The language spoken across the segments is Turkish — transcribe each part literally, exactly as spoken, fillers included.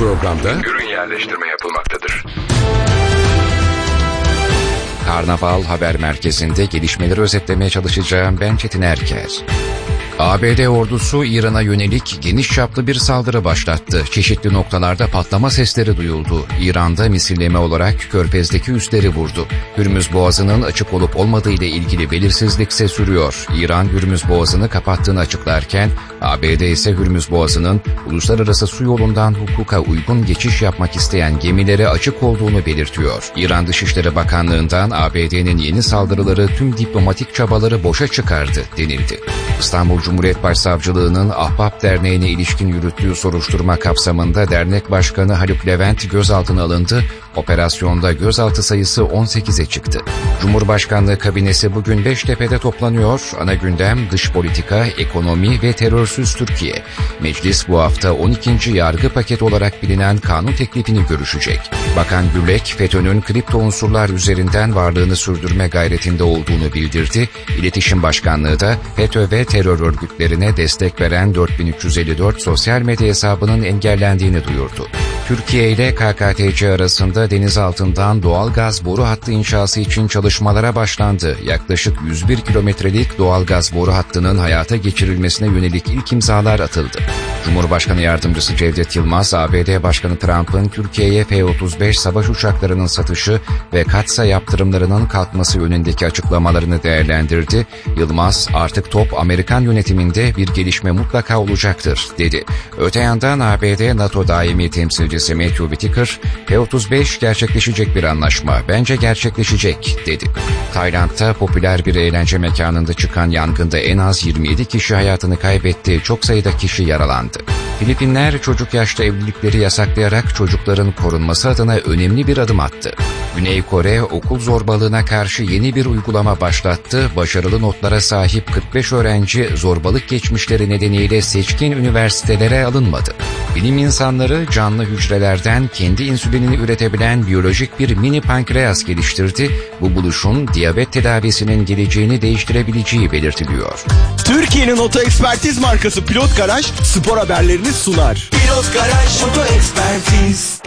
programda ürün yerleştirme yapılmaktadır. Karnaval Haber Merkezi'nde gelişmeleri özetlemeye çalışacağım ben Çetin Erker. A B D ordusu İran'a yönelik geniş çaplı bir saldırı başlattı. Çeşitli noktalarda patlama sesleri duyuldu. İran'da misilleme olarak Körfez'deki üsleri vurdu. Hürmüz Boğazı'nın açık olup olmadığı ile ilgili belirsizlikse sürüyor. İran Hürmüz Boğazı'nı kapattığını açıklarken A B D ise Hürmüz Boğazı'nın uluslararası su yolundan hukuka uygun geçiş yapmak isteyen gemilere açık olduğunu belirtiyor. İran Dışişleri Bakanlığı'ndan A B D'nin yeni saldırıları tüm diplomatik çabaları boşa çıkardı denildi. İstanbul Cumhuriyet Başsavcılığı'nın Ahbap Derneği'ne ilişkin yürüttüğü soruşturma kapsamında dernek başkanı Haluk Levent gözaltına alındı. Operasyonda gözaltı sayısı on sekize çıktı. Cumhurbaşkanlığı kabinesi bugün Beştepe'de toplanıyor. Ana gündem dış politika, ekonomi ve terörsüz Türkiye. Meclis bu hafta on ikinci yargı paketi olarak bilinen kanun teklifini görüşecek. Bakan Gürlek, FETÖ'nün kripto unsurlar üzerinden varlığını sürdürme gayretinde olduğunu bildirdi. İletişim Başkanlığı da FETÖ ve terör örgütlerine destek veren dört bin üç yüz elli dört sosyal medya hesabının engellendiğini duyurdu. Türkiye ile K K T C arasında deniz altından doğal gaz boru hattı inşası için çalışmalara başlandı. Yaklaşık yüz bir kilometrelik doğal gaz boru hattının hayata geçirilmesine yönelik ilk imzalar atıldı. Cumhurbaşkanı Yardımcısı Cevdet Yılmaz, A B D Başkanı Trump'ın Türkiye'ye F otuz beş savaş uçaklarının satışı ve Katsa yaptırımlarının kalkması yönündeki açıklamalarını değerlendirdi. Yılmaz, artık top Amerikan yönetiminde, bir gelişme mutlaka olacaktır, dedi. Öte yandan A B D NATO daimi temsilcisi Matthew Whitaker, F otuz beş gerçekleşecek bir anlaşma, bence gerçekleşecek, dedi. Tayland'da popüler bir eğlence mekanında çıkan yangında en az yirmi yedi kişi hayatını kaybetti, çok sayıda kişi yaralandı. Filipinler çocuk yaşta evlilikleri yasaklayarak çocukların korunması adına önemli bir adım attı. Güney Kore okul zorbalığına karşı yeni bir uygulama başlattı. Başarılı notlara sahip kırk beş öğrenci zorbalık geçmişleri nedeniyle seçkin üniversitelere alınmadı. Bilim insanları canlı hücrelerden kendi insülinini üretebilen biyolojik bir mini pankreas geliştirdi. Bu buluşun diyabet tedavisinin geleceğini değiştirebileceği belirtiliyor. Türkiye'nin oto ekspertiz markası Pilot Garaj spor haberlerini sunar. Pilot Garaj Oto Ekspertiz.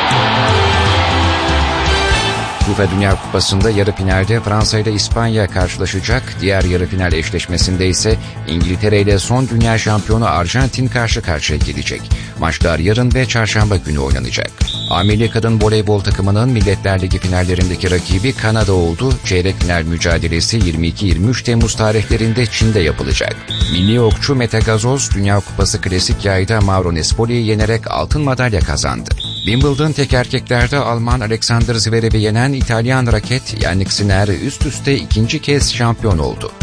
FIFA Dünya Kupası'nda yarı finalde Fransa ile İspanya karşılaşacak. Diğer yarı final eşleşmesinde ise İngiltere ile son dünya şampiyonu Arjantin karşı karşıya gelecek. Maçlar yarın ve çarşamba günü oynanacak. A Milli Kadın Voleybol takımının Milletler Ligi finallerindeki rakibi Kanada oldu. Çeyrek final mücadelesi yirmi iki yirmi üç Temmuz tarihlerinde Çin'de yapılacak. Milli okçu Mete Gazoz, Dünya Kupası klasik yayda Mauro Nespoli'yi yenerek altın madalya kazandı. Wimbledon tek erkeklerde Alman Alexander Zverev'i yenen İtalyan raket Yannick Sinner üst üste ikinci kez şampiyon oldu.